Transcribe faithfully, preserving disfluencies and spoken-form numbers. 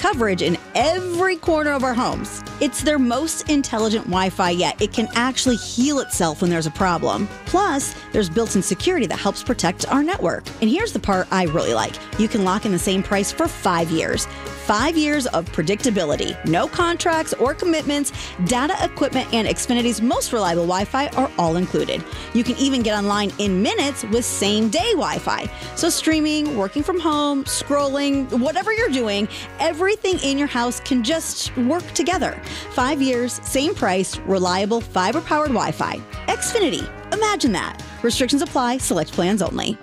coverage in every corner of our homes. It's their most intelligent Wi-Fi yet. It can actually heal itself when there's a problem. Plus, there's built-in security that helps protect our network. And here's the part I really like. You can lock in the same price for five years. Five years of predictability. No contracts or commitments. Data, equipment, and Xfinity's most reliable Wi-Fi are all included. You can even get online in minutes with same-day Wi-Fi. So streaming, working from home, scrolling, whatever you're doing, everything in your house can just work together. Five years, same price, reliable, fiber-powered Wi-Fi. Xfinity. Imagine that. Restrictions apply. Select plans only.